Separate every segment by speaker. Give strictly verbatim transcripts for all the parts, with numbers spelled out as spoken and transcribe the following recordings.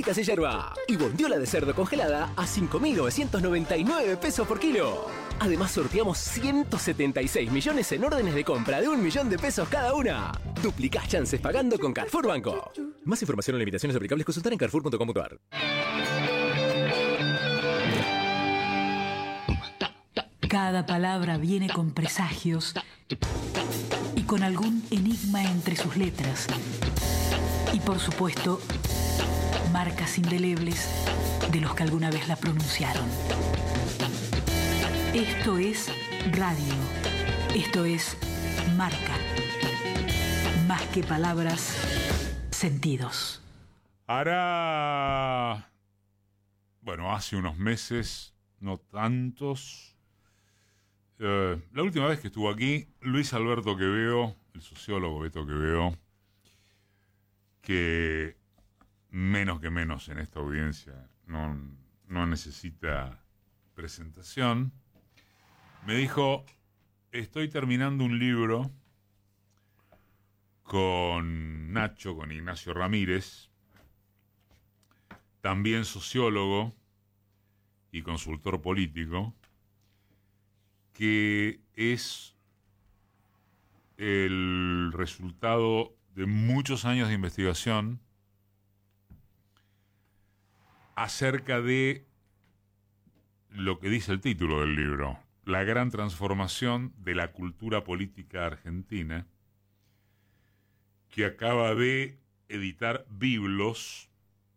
Speaker 1: frescas y yerba. Y bondiola de cerdo congelada a cinco mil novecientos noventa y nueve pesos por kilo. Además sorteamos ciento setenta y seis millones en órdenes de compra de un millón de pesos cada una. Duplicás chances pagando con Carrefour Banco. Más información o limitaciones aplicables consultar en carrefour punto com punto a r.
Speaker 2: Cada palabra viene con presagios y con algún enigma entre sus letras. Y por supuesto, marcas indelebles de los que alguna vez la pronunciaron. Esto es radio. Esto es marca. Más que palabras, sentidos.
Speaker 3: Hará, bueno, hace unos meses, no tantos. Uh, la última vez que estuvo aquí, Luis Alberto Quevedo, el sociólogo Beto Quevedo, que menos que menos en esta audiencia no, no necesita presentación, me dijo: estoy terminando un libro con Nacho, con Ignacio Ramírez, también sociólogo y consultor político, que es el resultado de muchos años de investigación acerca de lo que dice el título del libro, la gran transformación de la cultura política argentina, que acaba de editar Biblos.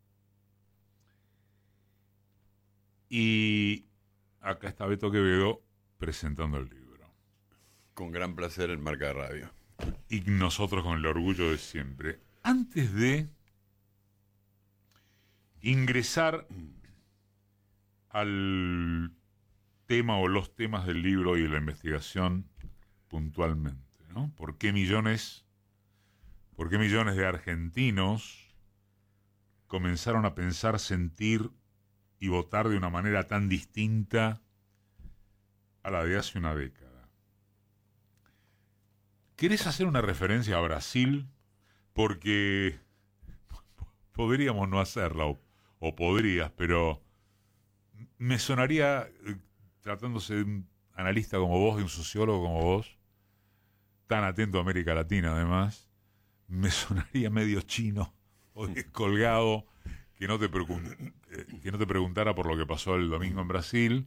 Speaker 3: Y acá está Beto Quevedo presentando el libro.
Speaker 4: Con gran placer en Marca de Radio.
Speaker 3: Y nosotros con el orgullo de siempre. Antes de ingresar al tema o los temas del libro y de la investigación puntualmente, ¿no? ¿Por qué millones, por qué millones de argentinos comenzaron a pensar, sentir y votar de una manera tan distinta a la de hace una década? ¿Querés hacer una referencia a Brasil? Porque podríamos no hacerla, o, o podrías, pero me sonaría, eh, tratándose de un analista como vos, de un sociólogo como vos, tan atento a América Latina además, me sonaría medio chino o descolgado que no te pregun- eh, que no te preguntara por lo que pasó el domingo en Brasil,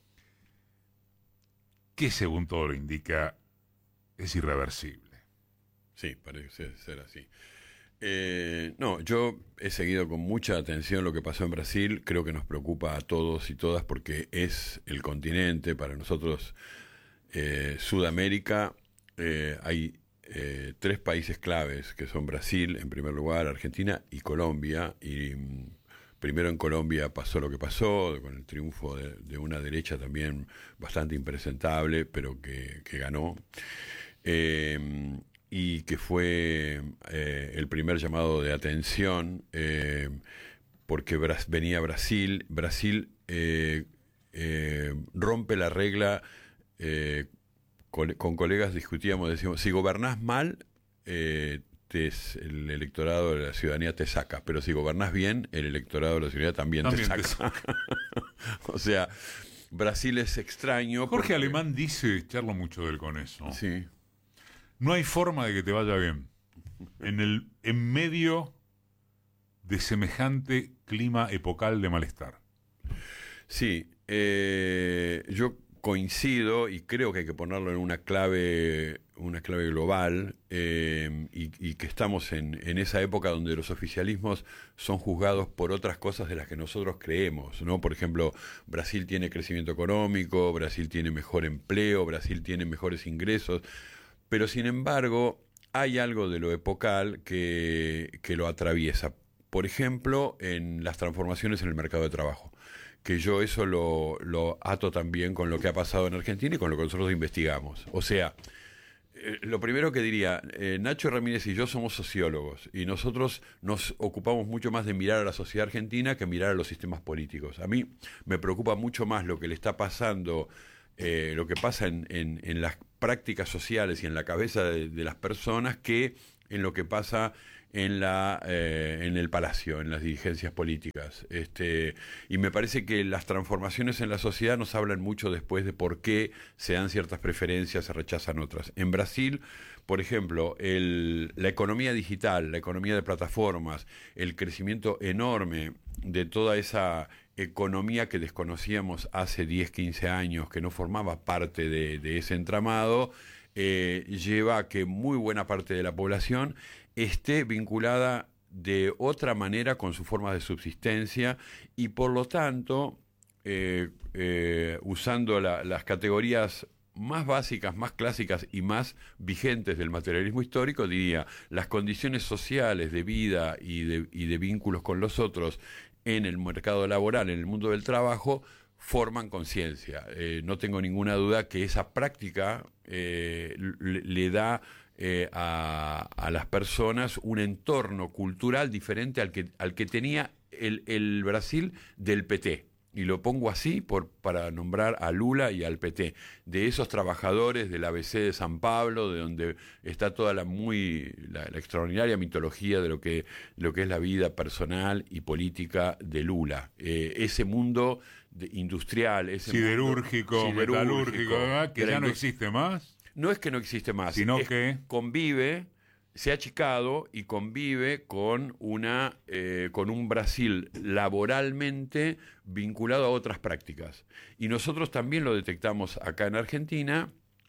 Speaker 3: que según todo lo indica es irreversible.
Speaker 4: Sí, parece ser así. Eh, no, yo he seguido con mucha atención lo que pasó en Brasil. Creo que nos preocupa a todos y todas porque es el continente. Para nosotros, eh, Sudamérica, eh, hay eh, tres países claves, que son Brasil, en primer lugar, Argentina y Colombia. Y mm, primero en Colombia pasó lo que pasó, con el triunfo de, de una derecha también bastante impresentable, pero que, que ganó. Eh, y que fue eh, el primer llamado de atención, eh, porque Bras- venía Brasil, Brasil eh, eh, rompe la regla, eh, con, con colegas discutíamos, decíamos, si gobernás mal, eh, te, el electorado de la ciudadanía te saca, pero si gobernás bien, el electorado de la ciudadanía también, también te saca. Te saca. O sea, Brasil es extraño.
Speaker 3: Jorge
Speaker 4: porque...
Speaker 3: Alemán dice, charlo mucho de él con eso.
Speaker 4: Sí.
Speaker 3: No hay forma de que te vaya bien en el en medio de semejante clima epocal de malestar.
Speaker 4: Sí, eh, yo coincido y creo que hay que ponerlo en una clave, una clave global, eh, y, y que estamos en, en esa época donde los oficialismos son juzgados por otras cosas de las que nosotros creemos, ¿no? Por ejemplo, Brasil tiene crecimiento económico, Brasil tiene mejor empleo, Brasil tiene mejores ingresos. Pero sin embargo, hay algo de lo epocal que, que lo atraviesa. Por ejemplo, en las transformaciones en el mercado de trabajo. Que yo eso lo, lo ato también con lo que ha pasado en Argentina y con lo que nosotros investigamos. O sea, eh, lo primero que diría, eh, Nacho Ramírez y yo somos sociólogos. Y nosotros nos ocupamos mucho más de mirar a la sociedad argentina que mirar a los sistemas políticos. A mí me preocupa mucho más lo que le está pasando, eh, lo que pasa en, en, en las prácticas sociales y en la cabeza de, de las personas que en lo que pasa en la eh, en el palacio, en las dirigencias políticas. Este, y me parece que las transformaciones en la sociedad nos hablan mucho después de por qué se dan ciertas preferencias, se rechazan otras. En Brasil, por ejemplo, el, la economía digital, la economía de plataformas, el crecimiento enorme de toda esa economía que desconocíamos hace diez, quince años, que no formaba parte de, de ese entramado, eh, lleva a que muy buena parte de la población esté vinculada de otra manera con su forma de subsistencia y por lo tanto, eh, eh, usando la, las categorías más básicas, más clásicas y más vigentes del materialismo histórico, diría, las condiciones sociales de vida y de, y de vínculos con los otros en el mercado laboral, en el mundo del trabajo, forman conciencia. Eh, no tengo ninguna duda que esa práctica eh, le, le da eh, a, a las personas un entorno cultural diferente al que, al que tenía el, el Brasil del P T. Y lo pongo así por, para nombrar a Lula y al P T, de esos trabajadores del A B C de San Pablo, de donde está toda la muy la, la extraordinaria mitología de lo que, lo que es la vida personal y política de Lula. Eh, ese mundo de, industrial, ese
Speaker 3: siderúrgico,
Speaker 4: mundo,
Speaker 3: metalúrgico, ¿verdad? Que ya no existe más.
Speaker 4: No es que no existe más,
Speaker 3: sino
Speaker 4: es
Speaker 3: que
Speaker 4: convive, se ha achicado y convive con una eh, con un Brasil laboralmente vinculado a otras prácticas. Y nosotros también lo detectamos acá en Argentina,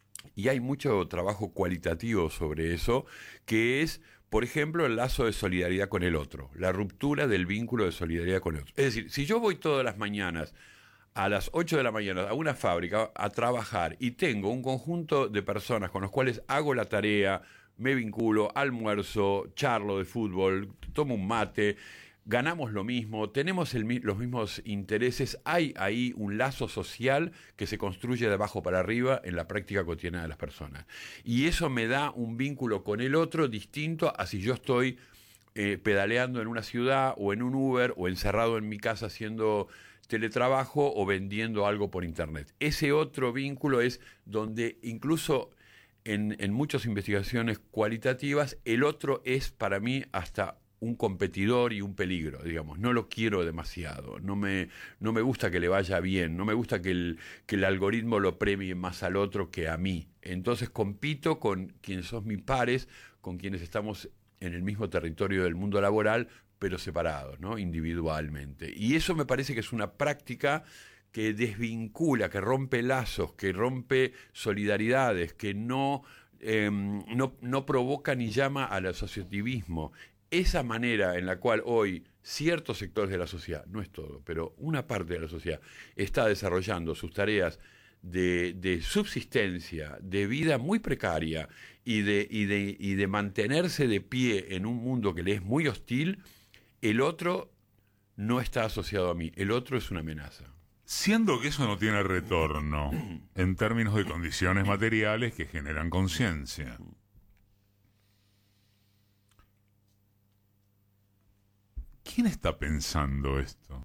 Speaker 4: y hay mucho trabajo cualitativo sobre eso, que es, por ejemplo, el lazo de solidaridad con el otro, la ruptura del vínculo de solidaridad con el otro. Es decir, si yo voy todas las mañanas a las ocho de la mañana a una fábrica a trabajar y tengo un conjunto de personas con los cuales hago la tarea, me vinculo, almuerzo, charlo de fútbol, tomo un mate, ganamos lo mismo, tenemos el, los mismos intereses, hay ahí un lazo social que se construye de abajo para arriba en la práctica cotidiana de las personas. Y eso me da un vínculo con el otro distinto a si yo estoy eh, pedaleando en una ciudad o en un Uber o encerrado en mi casa haciendo teletrabajo o vendiendo algo por internet. Ese otro vínculo es donde incluso en, en muchas investigaciones cualitativas el otro es para mí hasta un competidor y un peligro, digamos. No lo quiero demasiado, no me, no me gusta que le vaya bien, no me gusta que el, que el algoritmo lo premie más al otro que a mí. Entonces compito con quienes son mis pares, con quienes estamos en el mismo territorio del mundo laboral, pero separados, ¿no? Individualmente. Y eso me parece que es una práctica que desvincula, que rompe lazos, que rompe solidaridades, que no, eh, no, no provoca ni llama al asociativismo. Esa manera en la cual hoy ciertos sectores de la sociedad, no es todo, pero una parte de la sociedad está desarrollando sus tareas de, de subsistencia, de vida muy precaria y de, y, de, y de mantenerse de pie en un mundo que le es muy hostil, el otro no está asociado a mí, el otro es una amenaza.
Speaker 3: Siendo que eso no tiene retorno en términos de condiciones materiales que generan conciencia. ¿Quién está pensando esto?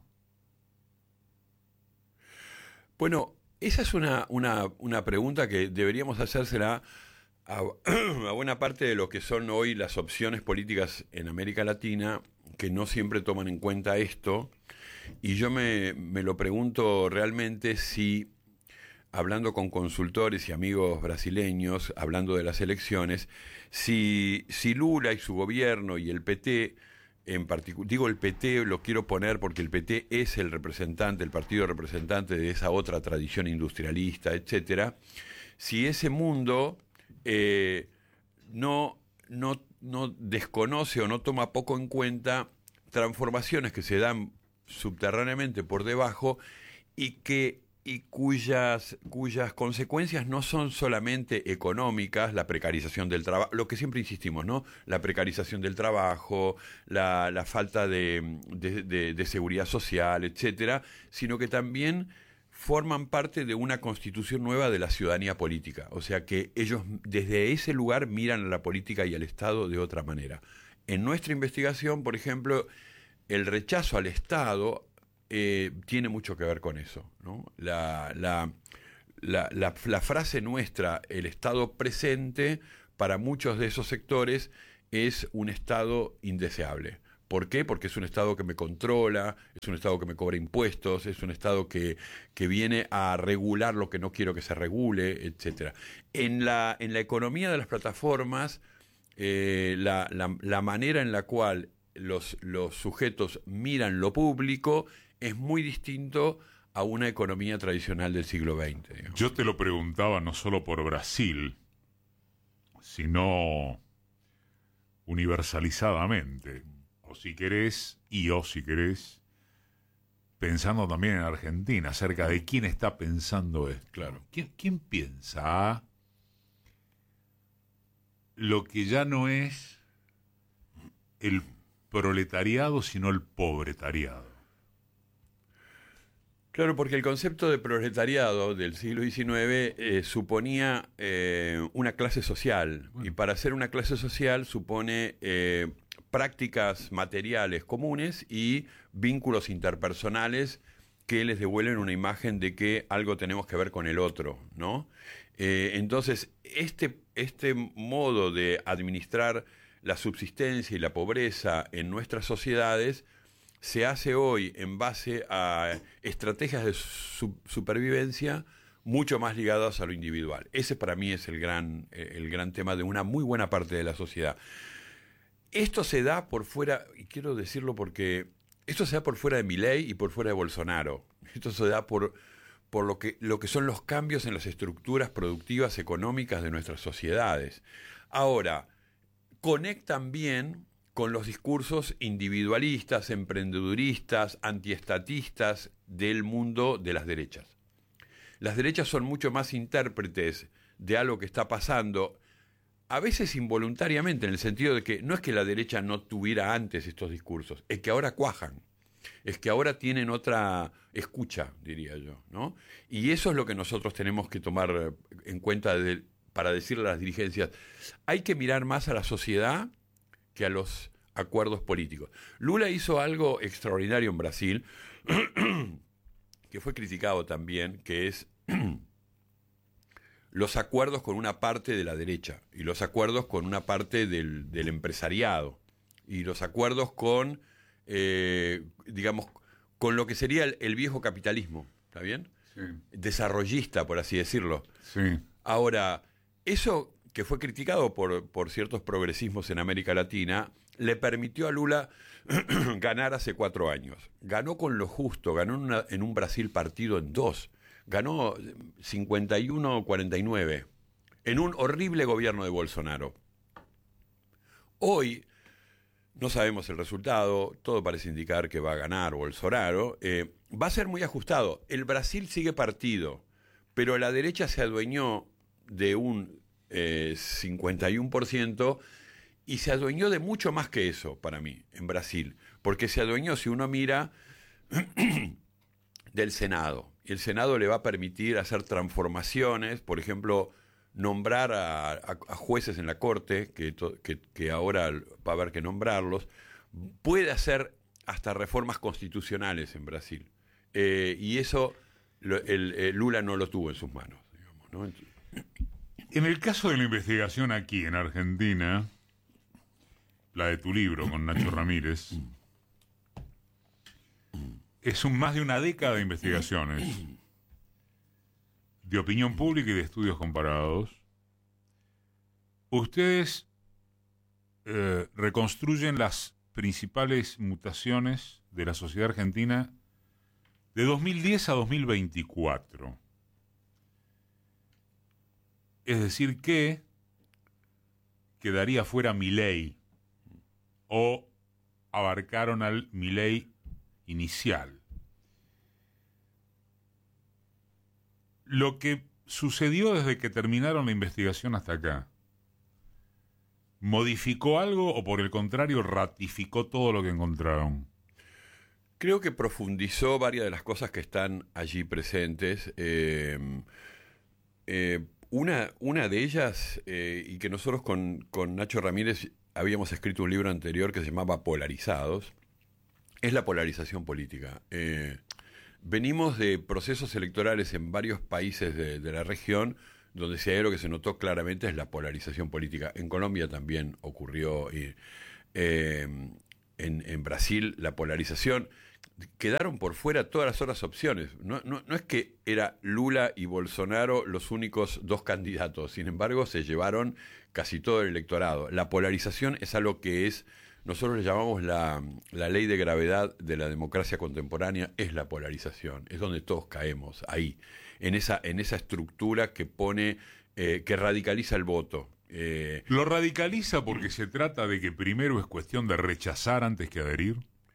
Speaker 4: Bueno, esa es una, una, una pregunta que deberíamos hacérsela a, a buena parte de lo que son hoy las opciones políticas en América Latina, que no siempre toman en cuenta esto. Y yo me, me lo pregunto realmente si, hablando con consultores y amigos brasileños, hablando de las elecciones, si, si Lula y su gobierno y el P T, en particular, digo el P T, lo quiero poner porque el P T es el representante, el partido representante de esa otra tradición industrialista, etcétera, si ese mundo eh, no, no, no desconoce o no toma poco en cuenta transformaciones que se dan subterráneamente por debajo y que y cuyas cuyas consecuencias no son solamente económicas, la precarización del trabajo, lo que siempre insistimos, ¿no? La precarización del trabajo, la, la falta de, de, de, de seguridad social, etcétera, sino que también forman parte de una constitución nueva de la ciudadanía política. O sea que ellos desde ese lugar miran a la política y al Estado de otra manera. En nuestra investigación, por ejemplo, el rechazo al Estado eh, tiene mucho que ver con eso, ¿no? La, la, la, la, la frase nuestra, el Estado presente, para muchos de esos sectores es un Estado indeseable. ¿Por qué? Porque es un Estado que me controla, es un Estado que me cobra impuestos, es un Estado que, que viene a regular lo que no quiero que se regule, etcétera. En la, en la economía de las plataformas, eh, la, la, la manera en la cual los, los sujetos miran lo público es muy distinto a una economía tradicional del siglo veinte. Digamos.
Speaker 3: Yo te lo preguntaba no solo por Brasil, sino universalizadamente. O si querés, y o si querés, pensando también en Argentina, acerca de quién está pensando esto.
Speaker 4: Claro.
Speaker 3: ¿Quién, quién piensa lo que ya no es el proletariado, sino el pobretariado?
Speaker 4: Claro, porque el concepto de proletariado del siglo diecinueve eh, suponía eh, una clase social, bueno. Y para ser una clase social supone eh, prácticas materiales comunes y vínculos interpersonales que les devuelven una imagen de que algo tenemos que ver con el otro, ¿no? Eh, entonces, este, este modo de administrar la subsistencia y la pobreza en nuestras sociedades se hace hoy en base a estrategias de su- supervivencia mucho más ligadas a lo individual. Ese para mí es el gran, el gran tema de una muy buena parte de la sociedad. Esto se da por fuera, y quiero decirlo porque esto se da por fuera de Milei y por fuera de Bolsonaro. Esto se da por, por lo que, lo que son los cambios en las estructuras productivas económicas de nuestras sociedades. Ahora, conectan bien con los discursos individualistas, emprendeduristas, antiestatistas del mundo de las derechas. Las derechas son mucho más intérpretes de algo que está pasando, a veces involuntariamente, en el sentido de que no es que la derecha no tuviera antes estos discursos, es que ahora cuajan, es que ahora tienen otra escucha, diría yo, ¿no? Y eso es lo que nosotros tenemos que tomar en cuenta de, para decirle a las dirigencias, hay que mirar más a la sociedad que a los acuerdos políticos. Lula hizo algo extraordinario en Brasil, que fue criticado también, que es los acuerdos con una parte de la derecha y los acuerdos con una parte del, del empresariado y los acuerdos con, eh, digamos, con lo que sería el, el viejo capitalismo, ¿está bien?
Speaker 3: Sí.
Speaker 4: Desarrollista, por así decirlo.
Speaker 3: Sí.
Speaker 4: Ahora, eso que fue criticado por, por ciertos progresismos en América Latina, le permitió a Lula ganar hace cuatro años. Ganó con lo justo, ganó en, una, en un Brasil partido en dos. Ganó cincuenta y uno a cuarenta y nueve en un horrible gobierno de Bolsonaro. Hoy no sabemos el resultado, todo parece indicar que va a ganar Bolsonaro. Eh, va a ser muy ajustado. El Brasil sigue partido, pero la derecha se adueñó de un eh, cincuenta y uno por ciento y se adueñó de mucho más que eso para mí en Brasil, porque se adueñó, si uno mira, del Senado. Y el Senado le va a permitir hacer transformaciones, por ejemplo, nombrar a, a, a jueces en la Corte, que, to, que, que ahora va a haber que nombrarlos. Puede hacer hasta reformas constitucionales en Brasil. Eh, y eso lo, el, el Lula no lo tuvo en sus manos, digamos, ¿no? Entonces,
Speaker 3: en el caso de la investigación aquí en Argentina, la de tu libro con Nacho Ramírez, es un, más de una década de investigaciones, de opinión pública y de estudios comparados. Ustedes eh, reconstruyen las principales mutaciones de la sociedad argentina de dos mil diez a dos mil veinticuatro. Es decir, que quedaría fuera Milei o abarcaron al Milei inicial. Lo que sucedió desde que terminaron la investigación hasta acá, ¿modificó algo o por el contrario ratificó todo lo que encontraron?
Speaker 4: Creo que profundizó varias de las cosas que están allí presentes. Eh, eh, una, una de ellas, eh, y que nosotros con, con Nacho Ramírez habíamos escrito un libro anterior que se llamaba Polarizados, es la polarización política. Eh, venimos de procesos electorales en varios países de, de la región donde si hay algo que se notó claramente es la polarización política. En Colombia también ocurrió, y, eh, en, en Brasil la polarización, quedaron por fuera todas las otras opciones. No, no, no es que era Lula y Bolsonaro los únicos dos candidatos, sin embargo se llevaron casi todo el electorado. La polarización es algo que es, nosotros le llamamos la, la ley de gravedad de la democracia contemporánea, es la polarización, es donde todos caemos, ahí, en esa, en esa estructura que pone, eh, que radicaliza el voto. Eh,
Speaker 3: ¿Lo radicaliza porque se trata de que primero es cuestión de rechazar antes que adherir?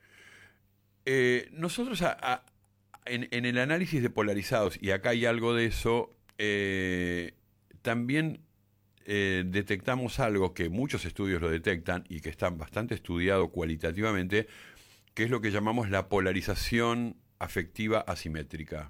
Speaker 4: Eh, nosotros a, a, en, en el análisis de polarizados, y acá hay algo de eso, eh, también eh, detectamos algo que muchos estudios lo detectan y que está bastante estudiado cualitativamente, que es lo que llamamos la polarización afectiva asimétrica.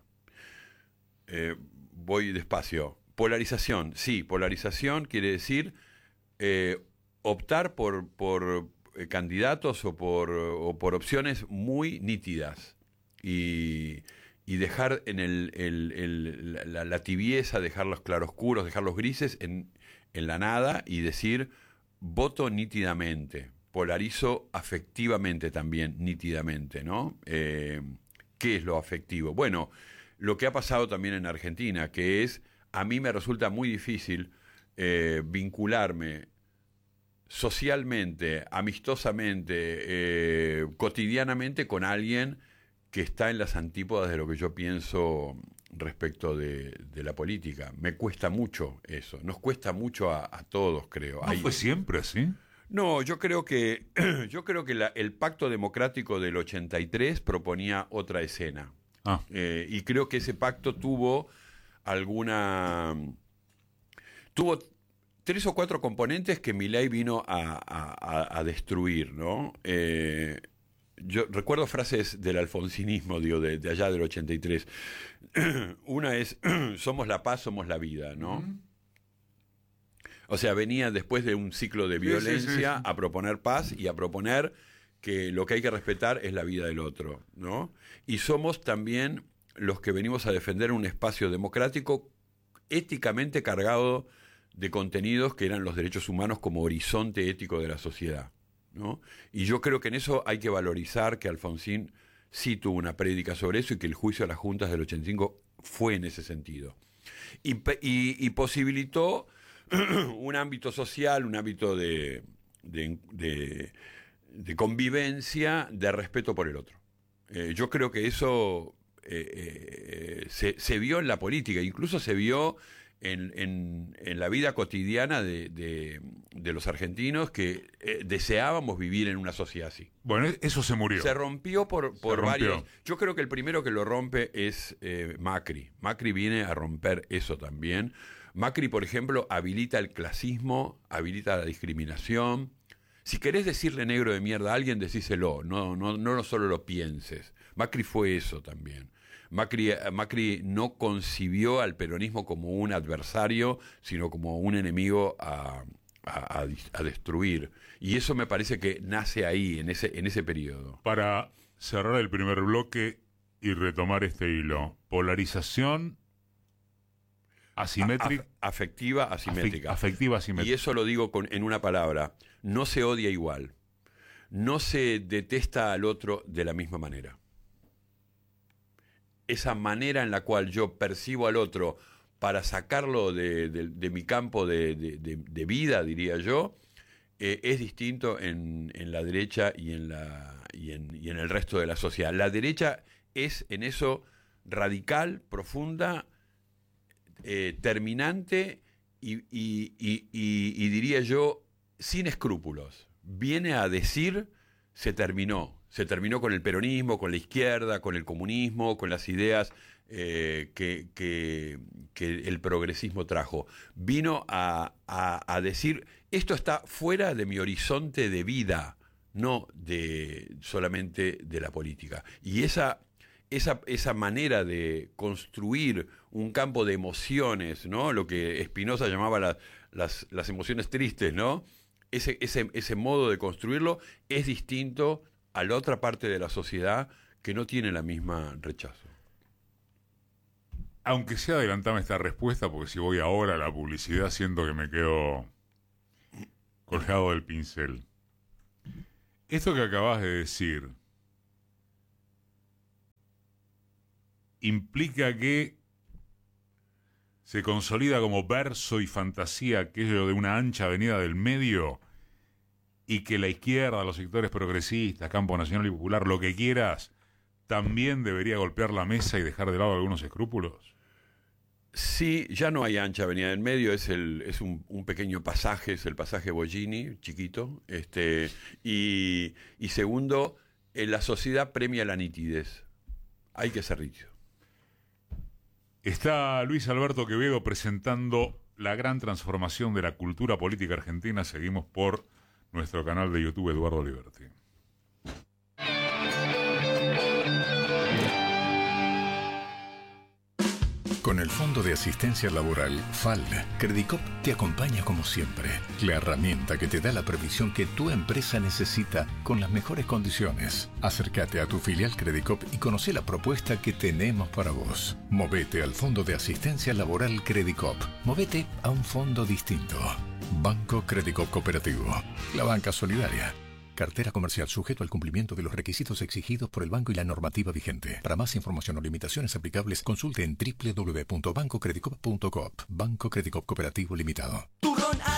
Speaker 4: Eh, voy despacio. Polarización, sí, polarización quiere decir eh, optar por... por candidatos o por, o por opciones muy nítidas y, y dejar en el, el, el, la, la tibieza, dejar los claroscuros, dejar los grises en, en la nada y decir voto nítidamente, polarizo afectivamente también, nítidamente, ¿no? Eh, ¿qué es lo afectivo? Bueno, lo que ha pasado también en Argentina, que es, a mí me resulta muy difícil eh, vincularme socialmente, amistosamente, eh, cotidianamente con alguien que está en las antípodas de lo que yo pienso respecto de, de la política. Me cuesta mucho eso, nos cuesta mucho a, a todos, creo.
Speaker 3: ¿No
Speaker 4: Hay,
Speaker 3: fue siempre así?
Speaker 4: No, yo creo que yo creo que la, el Pacto Democrático del ochenta y tres proponía otra escena.
Speaker 3: Ah.
Speaker 4: Eh, y creo que ese pacto tuvo alguna... tuvo tres o cuatro componentes que Milei vino a, a, a destruir, ¿no? Eh, yo recuerdo frases del alfonsinismo, digo, de, de allá del ochenta y tres. Una es, somos la paz, somos la vida, ¿no? Uh-huh. O sea, venía después de un ciclo de violencia sí, sí, sí, sí. a proponer paz y a proponer que lo que hay que respetar es la vida del otro, ¿no? Y somos también los que venimos a defender un espacio democrático éticamente cargado de contenidos que eran los derechos humanos como horizonte ético de la sociedad, ¿no? Y yo creo que en eso hay que valorizar que Alfonsín sí tuvo una prédica sobre eso y que el juicio a las juntas del ochenta y cinco fue en ese sentido. Y, y, y posibilitó un ámbito social, un ámbito de, de, de, de convivencia, de respeto por el otro. Eh, yo creo que eso eh, eh, se, se vio en la política, incluso se vio En, en, en la vida cotidiana de, de, de los argentinos que eh, deseábamos vivir en una sociedad así.
Speaker 3: Bueno, eso se murió.
Speaker 4: Se rompió por, por varios. Yo creo que el primero que lo rompe es eh, Macri. Macri viene a romper eso también. Macri, por ejemplo, habilita el clasismo, habilita la discriminación. Si querés decirle negro de mierda a alguien, decíselo, no, no, no solo lo pienses. Macri fue eso también. Macri, Macri no concibió al peronismo como un adversario, sino como un enemigo a, a, a destruir. Y eso me parece que nace ahí, en ese, en ese periodo.
Speaker 3: Para cerrar el primer bloque y retomar este hilo, polarización asimétrica.
Speaker 4: A, afectiva asimétrica.
Speaker 3: Afectiva asimétrica.
Speaker 4: Y eso lo digo con, en una palabra, no se odia igual. No se detesta al otro de la misma manera. Esa manera en la cual yo percibo al otro para sacarlo de, de, de mi campo de, de, de, de vida, diría yo, eh, es distinto en, en la derecha y en, la, y, en, y en el resto de la sociedad. La derecha es en eso radical, profunda, eh, terminante y, y, y, y, y diría yo sin escrúpulos. Viene a decir, se terminó. Se terminó con el peronismo, con la izquierda, con el comunismo, con las ideas eh, que, que, que el progresismo trajo. Vino a, a, a decir, esto está fuera de mi horizonte de vida, no de solamente de la política. Y esa, esa, esa manera de construir un campo de emociones, ¿no? Lo que Spinoza llamaba la, las, las emociones tristes, ¿no? Ese, ese, ese modo de construirlo es distinto a la otra parte de la sociedad que no tiene la misma rechazo.
Speaker 3: aunque sea adelantame esta respuesta, porque si voy ahora a la publicidad siento que me quedo colgado del pincel. Esto que acabas de decir implica que se consolida como verso y fantasía aquello de una ancha avenida del medio y que la izquierda, los sectores progresistas, campo nacional y popular, lo que quieras, también debería golpear la mesa y dejar de lado algunos escrúpulos.
Speaker 4: Sí, ya no hay ancha avenida del medio, es el es un, un pequeño pasaje, es el pasaje Bollini, chiquito, este y, y segundo, eh, la sociedad premia la nitidez. Hay que ser rígido.
Speaker 3: Está Luis Alberto Quevedo presentando la gran transformación de la cultura política argentina. Seguimos por nuestro canal de YouTube Eduardo Liberti.
Speaker 5: Con el Fondo de Asistencia Laboral, F A L, Credicop te acompaña como siempre. La herramienta que te da la previsión que tu empresa necesita con las mejores condiciones. Acércate a tu filial Credicop y conoce la propuesta que tenemos para vos. Movete al Fondo de Asistencia Laboral Credicop. Movete a un fondo distinto. Banco Credicop Cooperativo. La banca solidaria. Cartera comercial sujeto al cumplimiento de los requisitos exigidos por el banco y la normativa vigente. Para más información o limitaciones aplicables, consulte en doble u doble u doble u punto banco credicop punto coop. Banco Credicop Cooperativo Limitado.